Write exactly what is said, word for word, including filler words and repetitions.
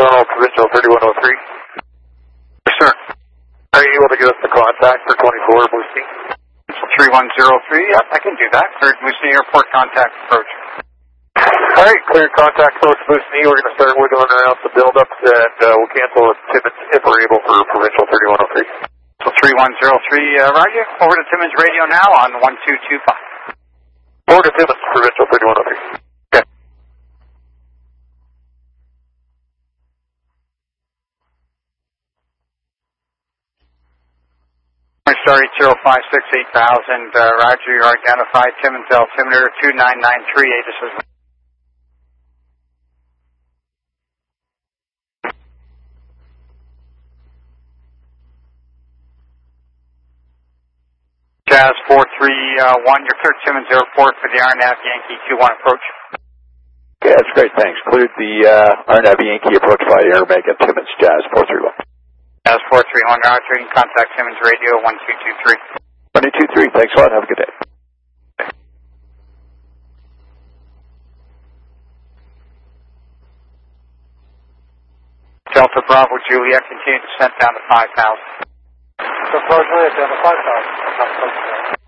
Toronto Provincial thirty-one oh three. Yes, sir. Are you able to get us the contact for twenty-four Moosonee? three one zero three, yep, I can do that. Cleared Moosonee Airport contact approach. Alright, clear contact approach Moosonee. We're going to start wiggling around some build-ups, and uh, we'll cancel with Timmins if we're able for Provincial thirty-one oh three. So three one zero three, uh, roger. Over to Timmins Radio now on one two two five. Over to Timmins, Provincial thirty-one oh three. Okay. Star eight zero five six eight thousand, uh, roger, you're identified. Timmins altimeter two nine nine three eight. This is Jazz four three one, you're cleared Timmins Airport for the R N A V Yankee two one approach. Okay, that's great, thanks. Cleared the uh, R N A V Yankee approach by Air Omega Timmins, Jazz four three one. Jazz four three one, roger, you can contact Timmins Radio one two two three. one two two three, thanks a lot, have a good day. Delta Bravo Juliet, continue descent down to five thousand. So, Juliet, down to five thousand.